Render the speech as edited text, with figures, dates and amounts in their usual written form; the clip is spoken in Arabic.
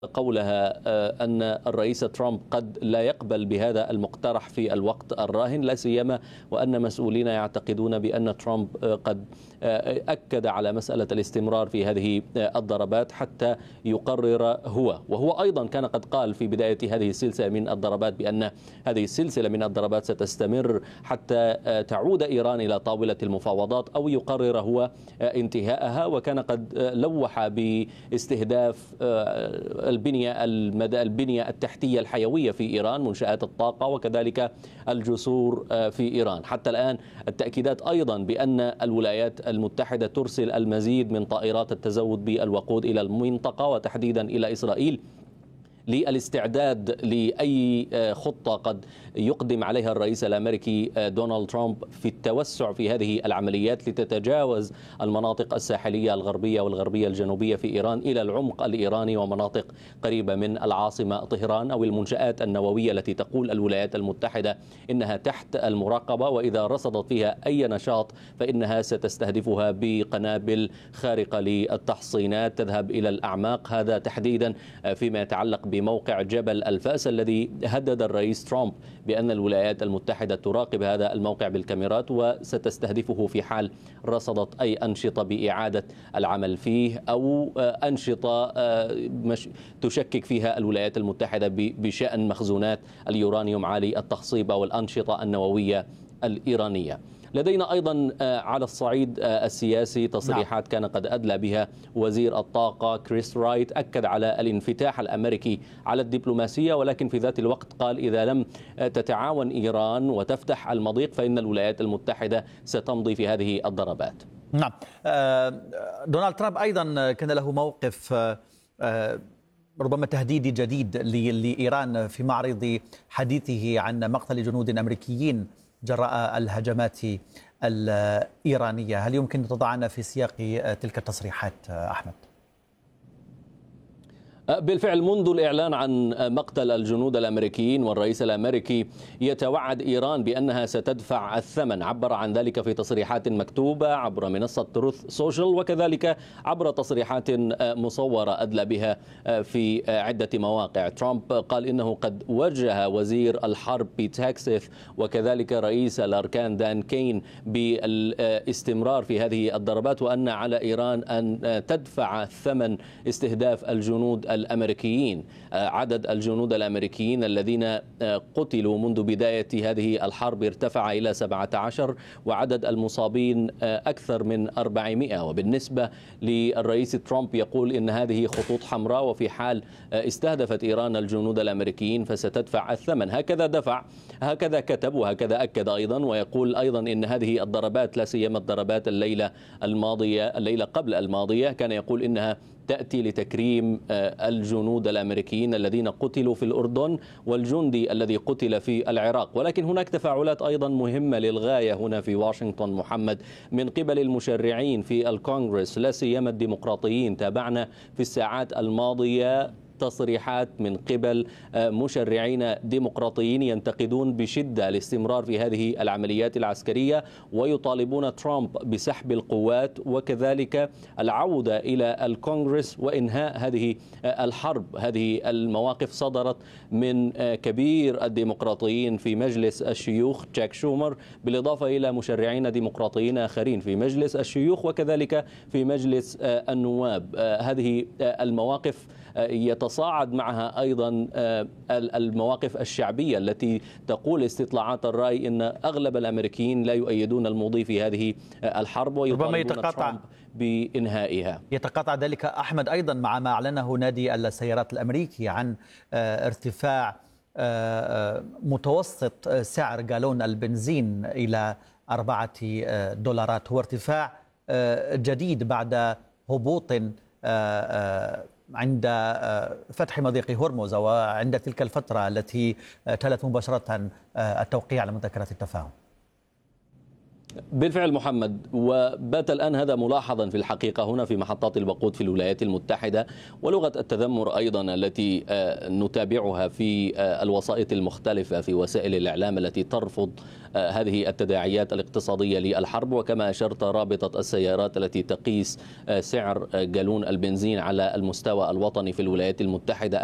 قولها أن الرئيس ترامب قد لا يقبل بهذا المقترح في الوقت الراهن، لا سيما وأن مسؤولين يعتقدون بأن ترامب قد أكد على مسألة الاستمرار في هذه الضربات حتى يقرر وهو أيضا كان قد قال في بداية هذه السلسلة من الضربات بأن هذه السلسلة من الضربات ستستمر حتى تعود إيران إلى طاولة المفاوضات أو يقرر هو انتهاءها. وكان قد لوح باستهداف البنية التحتية الحيوية في إيران، منشآت الطاقة وكذلك الجسور في إيران. حتى الآن التأكيدات أيضا بأن الولايات المتحدة ترسل المزيد من طائرات التزود بالوقود إلى المنطقة وتحديدا إلى إسرائيل للاستعداد لأي خطة قد يقدم عليها الرئيس الأمريكي دونالد ترامب في التوسع في هذه العمليات لتتجاوز المناطق الساحلية الغربية والغربية الجنوبية في إيران إلى العمق الإيراني ومناطق قريبة من العاصمة طهران أو المنشآت النووية التي تقول الولايات المتحدة إنها تحت المراقبة، وإذا رصدت فيها أي نشاط فإنها ستستهدفها بقنابل خارقة للتحصينات تذهب إلى الأعماق. هذا تحديدا فيما يتعلق بموقع جبل الفأس الذي هدد الرئيس ترامب بأن الولايات المتحدة تراقب هذا الموقع بالكاميرات وستستهدفه في حال رصدت أي أنشطة بإعادة العمل فيه أو أنشطة تشكك فيها الولايات المتحدة بشأن مخزونات اليورانيوم عالي التخصيب أو الأنشطة النووية الإيرانية. لدينا أيضا على الصعيد السياسي تصريحات كان قد أدلى بها وزير الطاقة كريس رايت، أكد على الانفتاح الأمريكي على الدبلوماسية، ولكن في ذات الوقت قال إذا لم تتعاون إيران وتفتح المضيق فإن الولايات المتحدة ستمضي في هذه الضربات. نعم. دونالد ترامب أيضا كان له موقف ربما تهديدي جديد لإيران في معرض حديثه عن مقتل جنود أمريكيين جراء الهجمات الإيرانية. هل يمكن تضعنا في سياق تلك التصريحات أحمد؟ بالفعل منذ الإعلان عن مقتل الجنود الأمريكيين والرئيس الأمريكي يتوعد إيران بأنها ستدفع الثمن. عبر عن ذلك في تصريحات مكتوبة عبر منصة تروث سوشيال وكذلك عبر تصريحات مصورة أدلى بها في عدة مواقع. ترامب قال إنه قد وجه وزير الحرب بيت هيكسيث وكذلك رئيس الأركان دان كين بالاستمرار في هذه الضربات، وأن على إيران أن تدفع ثمن استهداف الجنود الأمريكيين. عدد الجنود الأمريكيين الذين قتلوا منذ بداية هذه الحرب ارتفع إلى 17 وعدد المصابين أكثر من 400. وبالنسبة للرئيس ترامب يقول إن هذه خطوط حمراء وفي حال استهدفت إيران الجنود الأمريكيين فستدفع الثمن. هكذا كتب وهكذا أكد أيضا، ويقول أيضا إن هذه الضربات لا سيما الضربات الليلة قبل الماضية كان يقول إنها تأتي لتكريم الجنود الأمريكيين الذين قتلوا في الأردن والجندي الذي قتل في العراق. ولكن هناك تفاعلات أيضا مهمة للغاية هنا في واشنطن محمد من قبل المشرعين في الكونغرس لا سيما الديمقراطيين. تابعنا في الساعات الماضية تصريحات من قبل مشرعين ديمقراطيين ينتقدون بشدة الاستمرار في هذه العمليات العسكرية ويطالبون ترامب بسحب القوات وكذلك العودة إلى الكونغرس وإنهاء هذه الحرب. هذه المواقف صدرت من كبير الديمقراطيين في مجلس الشيوخ تشاك شومر بالإضافة إلى مشرعين ديمقراطيين آخرين في مجلس الشيوخ وكذلك في مجلس النواب. هذه المواقف يتصاعد معها أيضا المواقف الشعبية التي تقول استطلاعات الرأي أن أغلب الأمريكيين لا يؤيدون المضي في هذه الحرب ويطالبون ترامب بإنهائها. يتقاطع ذلك أحمد أيضا مع ما أعلنه نادي السيارات الأمريكي عن ارتفاع متوسط سعر جالون البنزين إلى $4. هو ارتفاع جديد بعد هبوط عند فتح مضيق هرمز وعند تلك الفترة التي تلت مباشرة التوقيع على مذكرة التفاهم. بالفعل محمد، وبات الآن هذا ملاحظا في الحقيقة هنا في محطات الوقود في الولايات المتحدة، ولغة التذمر أيضا التي نتابعها في الوسائط المختلفة في وسائل الإعلام التي ترفض هذه التداعيات الاقتصادية للحرب. وكما أشرت، رابطة السيارات التي تقيس سعر جالون البنزين على المستوى الوطني في الولايات المتحدة